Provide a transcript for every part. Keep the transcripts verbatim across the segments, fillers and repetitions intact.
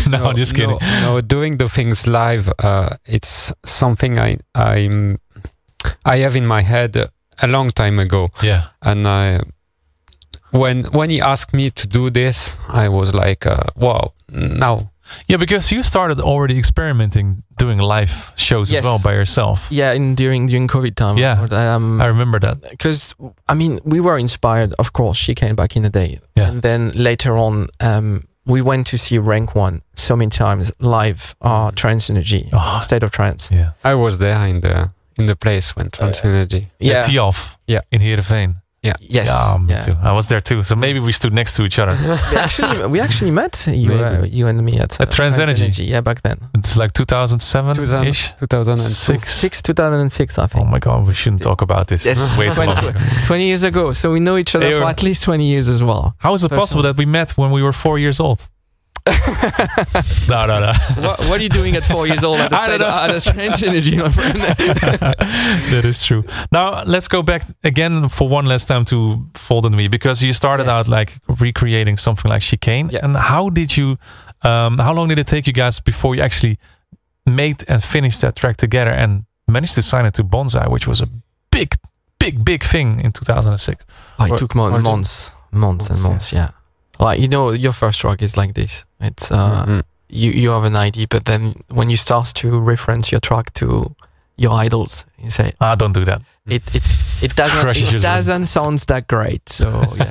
no, no, just kidding. No, no, doing the things live, uh, it's something I I'm I have in my head a long time ago. Yeah. And I, when when he asked me to do this, I was like, uh, wow, now. Yeah, because you started already experimenting doing live shows Yes. as well by yourself. Yeah, in during during COVID time. Yeah. But, um, I remember that. because I mean we were inspired, of course. She came back in the day, Yeah. and then later on, um, we went to see Rank One so many times live. Uh, Trance Energy, Oh. State of Trance. Yeah. I was there in the in the place when Trance Energy. Yeah, At T-Off. Yeah. In Heerenveen. Yeah. yes, Yeah, me yeah. too. I was there too. So maybe we stood next to each other. we actually we actually met you, uh, Maybe. you and me at, uh, At Trance Energy. Yeah, back then. It's like two thousand seven-ish. two thousand Six. six. Six, two thousand six, I Oh think. my God, we shouldn't talk about this. Yes. Way too long ago. Twenty years ago, so we know each other Hey, for at least twenty years as well. How is it possible that we met when we were four years old? no, no, no. what, what are you doing at four years old at the I don't State know. of at a Trance Energy, my friend? That is true. Now let's go back again for one last time to Fold and Me, because you started Yes. out like recreating something like Chicane. Yeah. And how did you? Um, how long did it take you guys before you actually made and finished that track together and managed to sign it to Bonsai, which was a big, big, big thing in two thousand six? Oh, it Or- took mon- or the- months, months and Months, months. Yeah, like you know, your first track is like this. It's uh, Mhm. you you have an idea, but then when you start to reference your track to your idols, you say Ah, don't do that. it it it doesn't Crushes it your dreams. doesn't sound that great. So yeah,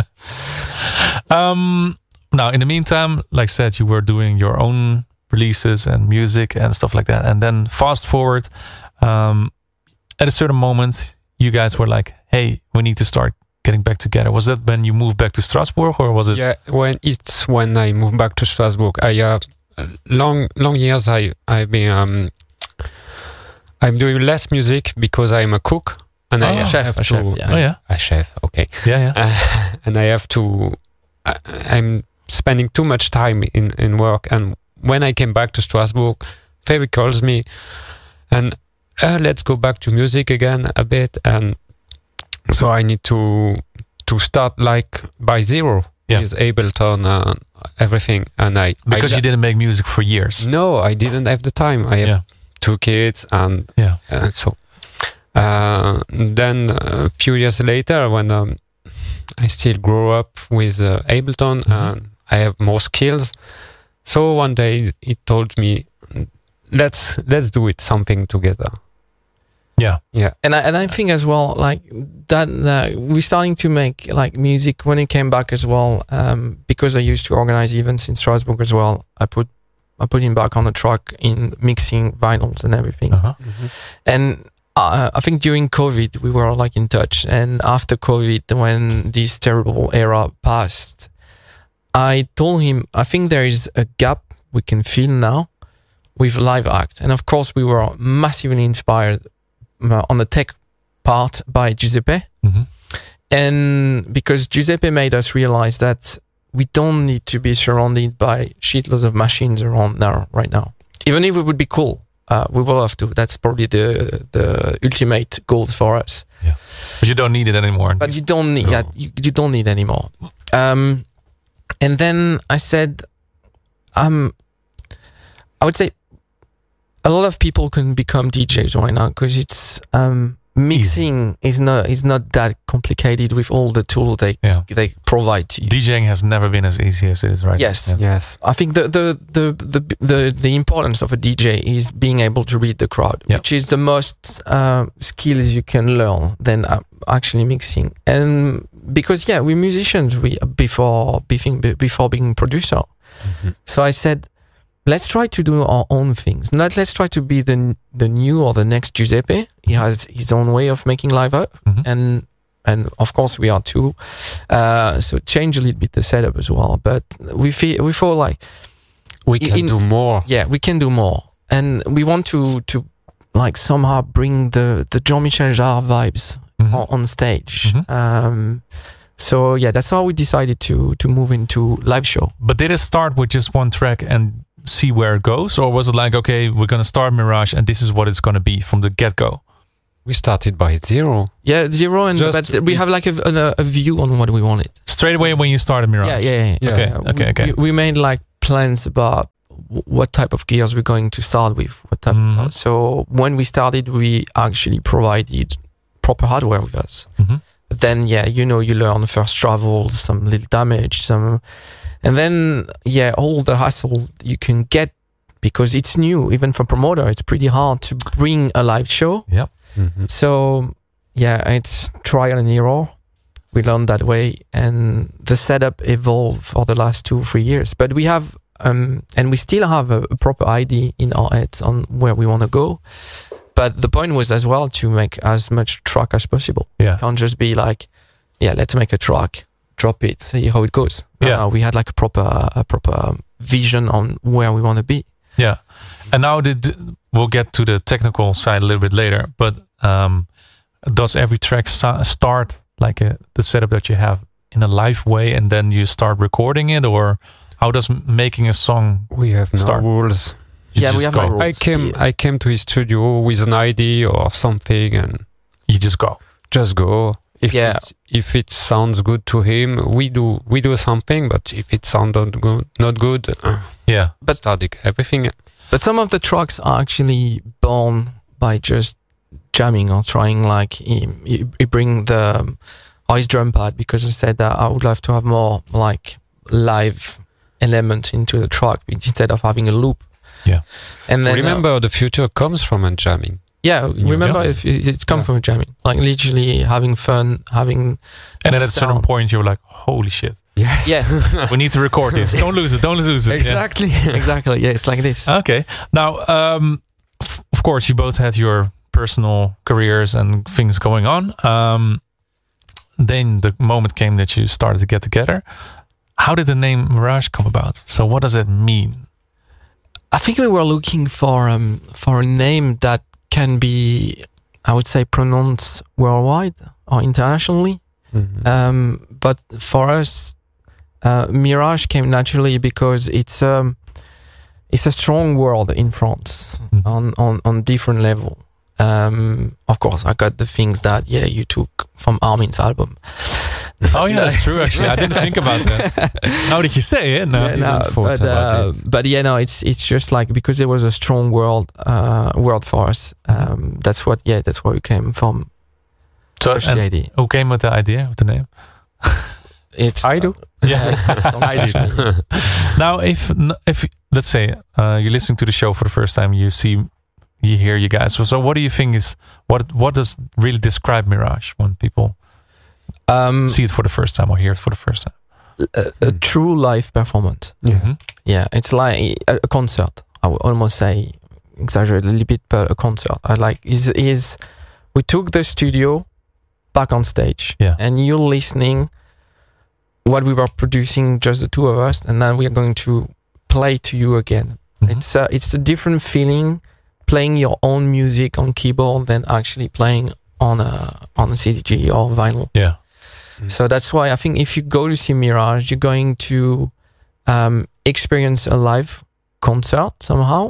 Um, now, in the meantime, like I said, you were doing your own releases and music and stuff like that. And then fast forward, um, at a certain moment, you guys were like, hey, we need to start getting back together. Was that when you moved back to Strasbourg, or was it? Yeah, when it's when I moved back to Strasbourg. I uh, long long years I I've been um, I'm doing less music because I'm a cook and I Oh. have Chef, to, a chef, yeah. Oh, yeah. a chef. Okay, Yeah, yeah. uh, and I have to. I, I'm spending too much time in in work, and when I came back to Strasbourg, Fabi calls me, and uh, let's go back to music again a bit, and so I need to to start like by zero Yeah. with Ableton and everything, and I Because I, you didn't make music for years. no, I didn't have the time. I have Yeah. two kids, and Yeah. uh, so uh, then a few years later, when um, I still grew up with uh, Ableton Mhm. and I have more skills, so one day he told me, "Let's let's do it something together." Yeah. Yeah, and I and I think as well like that, that we're starting to make like music when it came back as well. Um, because I used to organize events in Strasbourg as well. I put I put him back on the track in mixing vinyls and everything. Uh-huh. And uh, I think during COVID we were like in touch, and after COVID, when this terrible era passed, I told him I think there is a gap we can fill now with live act. And of course we were massively inspired uh, on the tech part by Giuseppe, Mhm. and because Giuseppe made us realize that we don't need to be surrounded by shitloads of machines around now right now, even if it would be cool. Uh, we will have to. That's probably the the ultimate goals for us. But you don't need it anymore. But you don't need. No. Yeah, you, you don't need anymore. Um, and then I said, um, I would say a lot of people can become D Js right now because it's um mixing is not is not that complicated with all the tools they Yeah. they provide to you. DJing has never been as easy as it is right Yes. now. Yeah. yes, I think the the, the the the the importance of a D J is being able to read the crowd, Yeah. which is the most uh, skills you can learn than uh, actually mixing. And because yeah, we're musicians, we before being before being producer. Mhm. So I said, let's try to do our own things. Not let's try to be the the new or the next Giuseppe. He has his own way of making live art, Mhm. and and of course we are too. Uh, so change a little bit the setup as well. But we feel we feel like we can in- do more. yeah, we can do more, and we want to to like somehow bring the the Jean-Michel Jarre vibes Mhm. on, on stage. Mhm. Um, so yeah, that's how we decided to to move into live show. But did it start with just one track and see where it goes, or was it like, okay, we're gonna start Mirage and this is what it's gonna be from the get-go? We started by zero. Yeah, zero, and Just- but we have like a, a, a view on what we wanted. Straight away when you started Mirage. Yeah, yeah, yeah. Yeah. Okay, Uh, okay, we- okay. We, we made like plans about w- what type of gears we're going to start with. What type Mhm. of, so when we started, we actually provided proper hardware with us. Mhm. Then yeah, you know, you learn first travels, some little damage, some, and then yeah, all the hassle you can get because it's new. Even for promoter, it's pretty hard to bring a live show. Yep. Mhm. So yeah, it's trial and error. We learned that way, and the setup evolved for the last two, three years. But we have, um, and we still have a, a proper idea in our heads on where we want to go. But the point was as well to make as much track as possible. Yeah. Can't just be like, yeah, let's make a track, drop it, see how it goes. Yeah. Uh, we had like a proper, a proper vision on where we want to be. Yeah. And now did we'll get to the technical side a little bit later, but um, does every track sta- start like a, the setup that you have in a live way and then you start recording it, or how does m- making a song We have no Start. rules. you Yeah, just we have go? no rules. I came Yeah. I came to his studio with an idea or something and You just go. just go. If Yeah. it's, if it sounds good to him, we do we do something. But if it sounds not good, not good, uh, Yeah. But- starting everything. But some of the tracks are actually born by just jamming or trying, like, you, you, you bring the um, ice drum pad because I said that I would love to have more like live element into the track instead of having a loop. Yeah. And then, uh, Remember, the future comes from a jamming. yeah, remember jam. if it- it's come Yeah. from jamming, like literally having fun, having, And at a certain sound. point you're like, holy shit, Yes. yeah, we need to record this. Don't lose it. Don't lose it. Yeah. Exactly. exactly. Yeah, it's like this. Okay. Now, um, f- of course, you both had your personal careers and things going on. Um, then the moment came that you started to get together. How did the name Mirage come about? So, what does it mean? I think we were looking for um for a name that can be, I would say, pronounced worldwide or internationally. Mhm. Um, but for us, uh, Mirage came naturally because it's um it's a strong word in France Mhm. on on on different level. Um, of course, I got the things that yeah you took from Armin's album. Oh, yeah, that's true, actually. I didn't think about that. Now that you say it, no. Yeah, no, didn't thought but, about uh, it. but yeah, no, it's it's just like because it was a strong word, uh, word for us. Um, that's what, yeah, that's where we came from. So, First and the idea. who came with the idea of the name? It's I do. Yeah. it's, it's actually. Now, if if let's say uh, you're listening to the show for the first time, you see, you hear you guys. So, so what do you think is what what does really describe Mirage when people Um, see it for the first time or hear it for the first time? a, a true live performance. Yeah. Mhm. Yeah, it's like a, a concert. I would almost say, exaggerate a little bit, but a concert. I like is is we took the studio back on stage, Yeah. and you're listening what we were producing, just the two of us, and then we are going to play to you again. Mhm. It's a, it's a different feeling playing your own music on keyboard than actually playing on a on a C D G or vinyl. Yeah. Mm. So that's why I think if you go to see Mirage, you're going to um, experience a live concert somehow,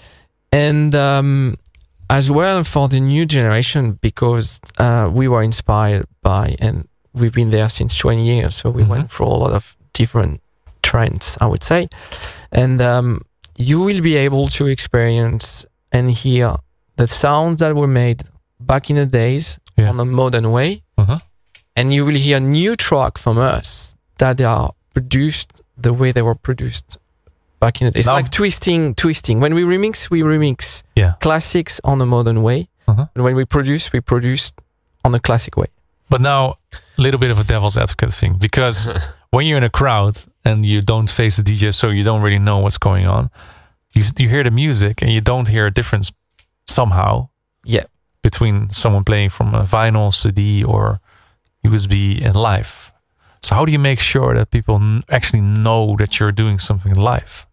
and um, as well for the new generation because uh, we were inspired by, and we've been there since twenty years, so we Mhm. went through a lot of different trends, I would say, and um, you will be able to experience and hear the sounds that were made back in the days Yeah. on a modern way, Uh-huh. and you will hear new track from us that are produced the way they were produced back in the days. It's Now- like twisting, twisting. When we remix, we remix Yeah. classics on a modern way, Uh-huh. and when we produce, we produce on a classic way. But now, a little bit of a devil's advocate thing, because when you're in a crowd and you don't face the D J, so you don't really know what's going on, you you hear the music and you don't hear a difference somehow. Yeah. Between someone playing from a vinyl, C D, or U S B and live. So how do you make sure that people n- actually know that you're doing something live?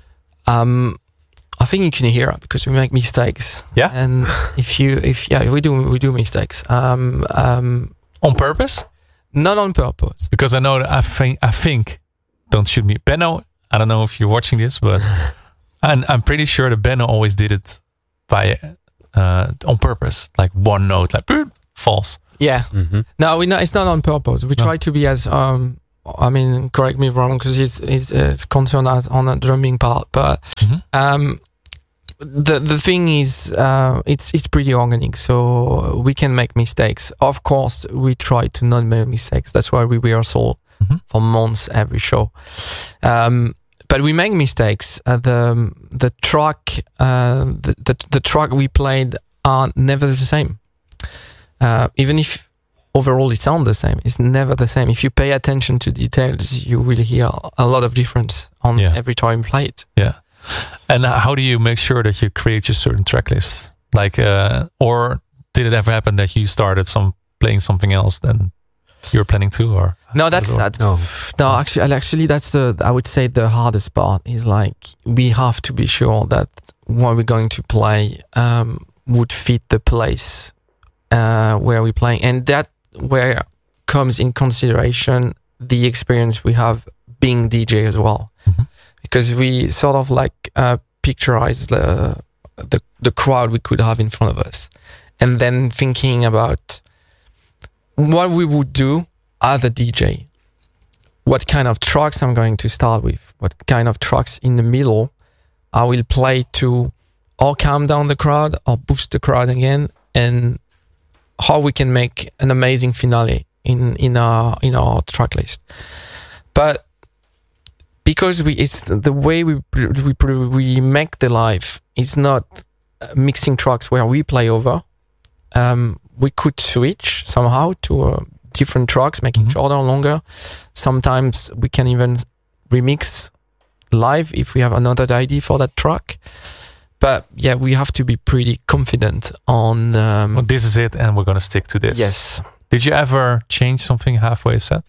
Um, I think you can hear it because we make mistakes. Yeah? and if you, if yeah, we do, we do mistakes. Um, um, On purpose? not on purpose. Because I know that I think, I think, don't shoot me, Benno, I don't know if you're watching this, but I'm, I'm pretty sure that Benno always did it by uh, on purpose, like one note, like boop, false. Yeah. Mhm. No, we not, it's not on purpose. We No. try to be as um I mean, correct me if wrong, because he's he's uh, it's concerned as on the drumming part, but Mhm. um, the the thing is, uh, it's it's pretty organic, so we can make mistakes. Of course, we try to not make mistakes. That's why we rehearsal Mhm. for months every show. Um, but we make mistakes. Uh, the the track, uh, the, the the track we played are never the same. Uh, even if overall it sounds the same, it's never the same. If you pay attention to details, you will hear a lot of difference on Yeah. every time you play it. Yeah. And how do you make sure that you create your certain track list? Like, uh, or did it ever happen that you started some playing something else than you were planning to? Or No, that's Or- that. No. No, actually, actually, that's the I would say the hardest part is like we have to be sure that what we're going to play um, would fit the place uh, where we're playing, and that where comes in consideration the experience we have being D J as well, Mhm. because we sort of like uh, picturize the, the the crowd we could have in front of us, and then thinking about what we would do as a D J. What kind of tracks I'm going to start with, what kind of tracks in the middle I will play to or calm down the crowd or boost the crowd again, and how we can make an amazing finale in, in our in our track list. But because we it's the way we we we make the live, it's not mixing tracks where we play over. Um, we could switch somehow to uh, different tracks, making Mhm. shorter, longer. Sometimes we can even remix live if we have another idea for that track. But yeah, we have to be pretty confident on. Um, well, this is it, and we're going to stick to this. yes, Did you ever change something halfway a set?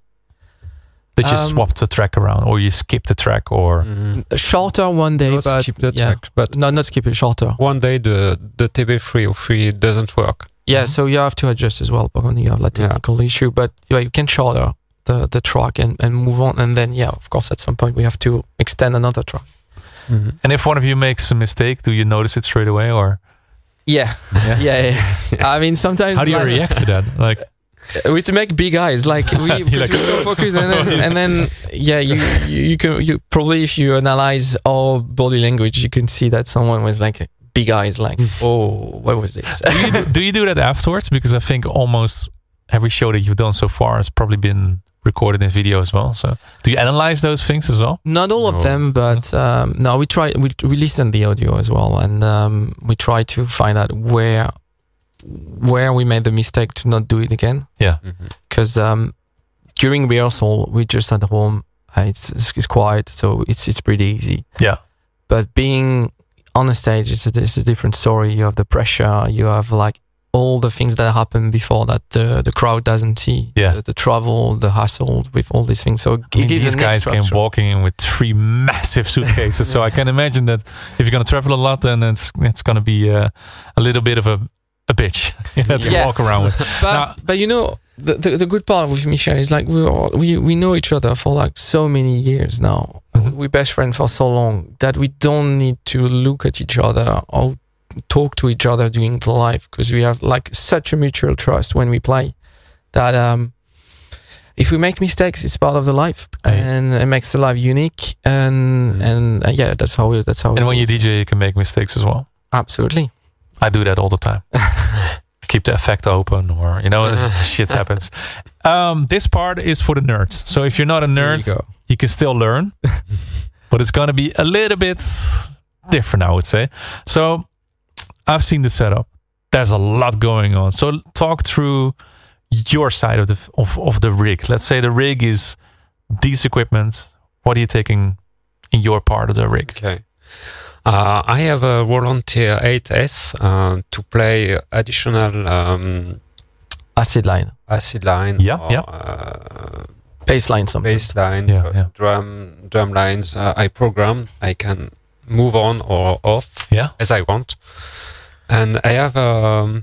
Did you Um, swap the track around, or you skip the track, or Mm, shorter one day, not but skip the yeah. track, but no, not skip it, shorter. one day the the T B three oh three doesn't work. Yeah, Mhm. so you have to adjust as well, but when you have that Yeah. technical issue. But yeah, you can shorter the the track and and move on, and then yeah, of course, at some point we have to extend another track. Mhm. and if one of you makes a mistake, do you notice it straight away, or Yeah, Yeah. yeah, yeah. I mean, sometimes how do you like, react to that? Like, we to make big eyes, like we You're because like, we're so focused, and then and then yeah, you you, you can you probably if you analyze our body language, you can see that someone was like big eyes, like oh, what was this? do you do, do you do that afterwards? Because I think almost every show that you've done so far has probably been recorded in video as well. So, do you analyze those things as well? Not all of No. them, but um, no, we try. We we listen the audio as well, and um, we try to find out where where we made the mistake to not do it again. Mhm. Because um, during rehearsal, we just at home. Uh, it's, it's it's quiet, so it's it's pretty easy. Yeah. But being on the stage, it's a, it's a different story. You have the pressure. You have like all the things that happen before that uh, the crowd doesn't see. Yeah. The, the travel, the hassle with all these things. So it I mean, gives these an guys extra came structure. walking in with three massive suitcases, so I can imagine that if you're going to travel a lot, then it's it's going to be uh, a little bit of a a bitch you know, to Yes. walk around with. But Now- but you know the, the the good part with Michel is like we all, we we know each other for like so many years now. Mhm. We're best friends for so long that we don't need to look at each other or talk to each other during the live because we have like such a mutual trust when we play that um if we make mistakes, it's part of the life, Hey. and it makes the live unique. And Mm. and uh, yeah, that's how we, that's how. And it when you is. D J, you can make mistakes as well. Absolutely. I do that all the time. Keep the effect open, or you know, shit happens. Um, this part is for the nerds. So if you're not a There nerd, you you, go. can still learn, but it's gonna be a little bit different, I would say. So I've seen the setup. There's a lot going on. So talk through your side of the of, of the rig. Let's say the rig is these equipment. What are you taking in your part of the rig? Okay. Uh, I have a Roland T eight S uh, to play additional um, Acid line, acid line, Yeah, or, yeah. Uh, bass line, something. bass line, Yeah, dr- yeah. drum drum lines. Uh, I program. I can move on or off Yeah. as I want, and I have um,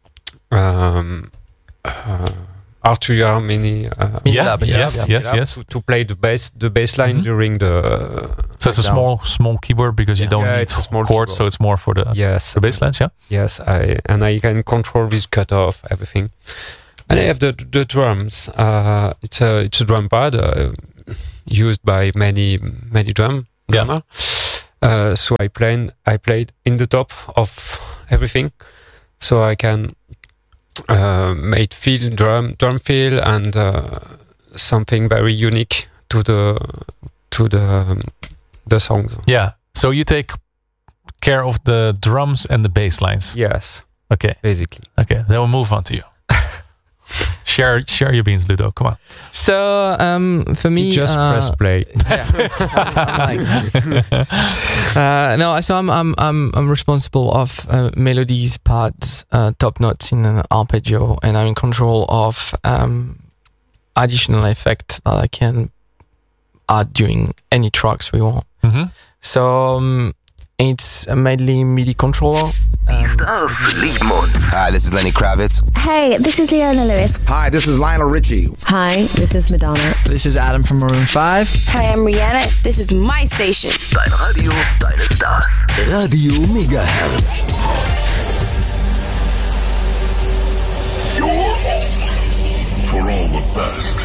um, uh, Arturia Mini. Uh, Mini Yeah, lab, yeah, yes, yeah. yes, lab yes. To, to play the bass the bass line Mhm. during the. So it's a down. small small keyboard because you Yeah. don't Yeah, need it's a small chords, so keyboard. it's more for the Yes, the bass lines. Yeah. Yes, I and I can control this cutoff everything, And I have the the drums. Uh, it's a it's a drum pad uh, used by many many drum drummer. Uh, so I played I played in the top of everything, so I can uh, make feel drum drum feel and uh, something very unique to the to the um, the songs. Yeah. So you take care of the drums and the bass lines. Yes. Okay. Basically. Okay. Then we'll move on to you. share share your beans, Ludo. Come on. So um, for me, you just uh, press play. That's it. uh, no, so I'm I'm I'm I'm responsible of uh, melodies, pads, uh, top notes in an arpeggio, and I'm in control of um, additional effect that I can add during any tracks we want. Mm-hmm. So um, it's a mainly MIDI controller. Um, Hi, this is Lenny Kravitz. Hey, this is Leona Lewis. Hi, this is Lionel Richie. Hi, this is Madonna. This is Adam from Maroon five. Hi, I'm Rihanna. This is my station. Dein Radio, deine Stars. Radio Megahertz. Your home for all the best.